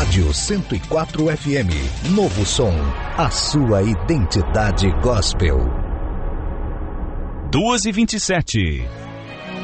Rádio 104 FM, novo som, a sua identidade gospel. 2h27.